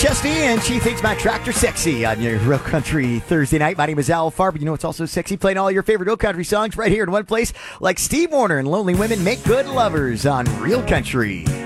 Chesney, and she thinks my tractor sexy on your Real Country Thursday night. My name is Al Farber. You know it's also sexy, playing all your favorite Real Country songs right here in one place, like Steve Wariner and Lonely Women Make Good Lovers on Real Country.